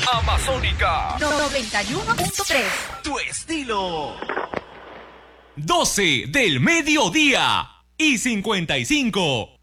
Amazónica 91.3. Tu estilo. 12 del mediodía y 55.